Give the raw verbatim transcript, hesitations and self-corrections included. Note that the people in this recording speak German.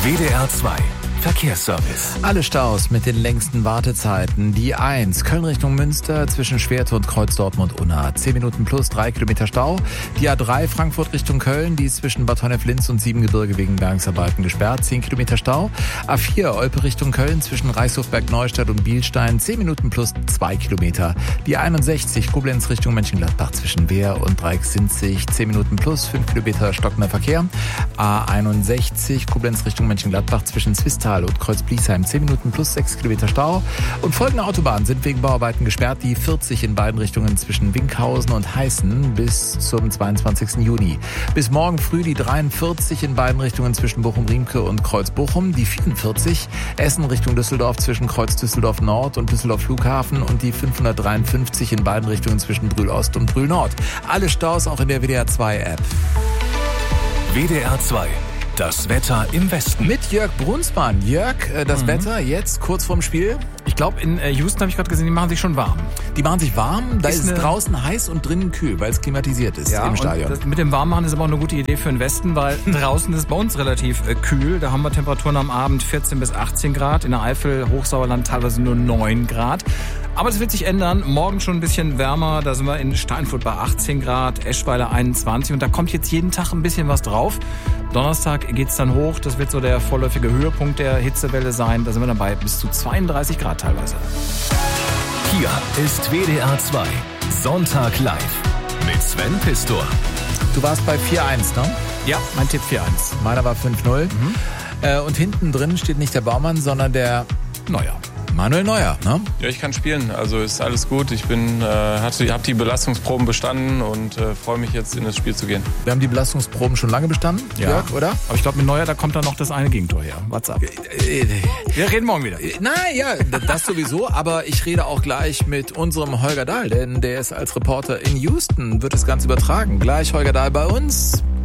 W D R zwei Verkehrsservice. Alle Staus mit den längsten Wartezeiten. Die eins, Köln Richtung Münster zwischen Schwerte und Kreuz Dortmund-Unna. zehn Minuten plus, drei Kilometer Stau. Die A drei, Frankfurt Richtung Köln, die ist zwischen Bad Honnef-Linz und Siebengebirge wegen Bergungsarbeiten gesperrt. zehn Kilometer Stau. A vier, Olpe Richtung Köln zwischen Reichshofberg-Neustadt und Bielstein. zehn Minuten plus, zwei Kilometer. Die einundsechzig, Koblenz Richtung Mönchengladbach zwischen Wehr und Dreiecksinzig. zehn Minuten plus, fünf Kilometer stockender Verkehr. A einundsechzig, Koblenz Richtung Mönchengladbach zwischen Zwistal und Kreuz-Bliesheim. zehn Minuten plus sechs Kilometer Stau. Und folgende Autobahnen sind wegen Bauarbeiten gesperrt. Die vierzig in beiden Richtungen zwischen Winkhausen und Heißen bis zum zweiundzwanzigsten Juni. Bis morgen früh die dreiundvierzig in beiden Richtungen zwischen Bochum-Riemke und Kreuz-Bochum. Die vierundvierzig Essen Richtung Düsseldorf zwischen Kreuz-Düsseldorf Nord und Düsseldorf Flughafen. Und die fünfhundertdreiundfünfzig in beiden Richtungen zwischen Brühl-Ost und Brühl-Nord. Alle Staus auch in der W D R zwei App. W D R zwei. Das Wetter im Westen. Mit Jörg Brunsmann. Jörg, das mhm. Wetter jetzt kurz vorm Spiel. Ich glaube, in Houston habe ich gerade gesehen, die machen sich schon warm. Die machen sich warm, da ist, ist es draußen heiß und drinnen kühl, weil es klimatisiert ist ja, im Stadion. Und das mit dem Warmmachen ist aber auch eine gute Idee für den Westen, weil draußen ist bei uns relativ äh, kühl. Da haben wir Temperaturen am Abend vierzehn bis achtzehn Grad, in der Eifel, Hochsauerland teilweise nur neun Grad. Aber das wird sich ändern. Morgen schon ein bisschen wärmer. Da sind wir in Steinfurt bei achtzehn Grad, Eschweiler einundzwanzig. Und da kommt jetzt jeden Tag ein bisschen was drauf. Donnerstag geht's dann hoch. Das wird so der vorläufige Höhepunkt der Hitzewelle sein. Da sind wir dabei bis zu zweiunddreißig Grad teilweise. Hier ist W D R zwei Sonntag live mit Sven Pistor. Du warst bei vier eins, ne? Ja, mein Tipp vier eins. Meiner war fünf null. Mhm. Äh, und hinten drin steht nicht der Baumann, sondern der Neuer. Manuel Neuer, ne? Ja, ich kann spielen, also ist alles gut. Ich bin, äh, hatte, habe die Belastungsproben bestanden und äh, freue mich jetzt in das Spiel zu gehen. Wir haben die Belastungsproben schon lange bestanden, ja. Jörg, oder? Aber ich glaube, mit Neuer, da kommt dann noch das eine Gegentor her. What's up? Wir reden morgen wieder. Nein, ja, das sowieso, aber ich rede auch gleich mit unserem Holger Dahl, denn der ist als Reporter in Houston, wird das Ganze übertragen. Gleich Holger Dahl bei uns.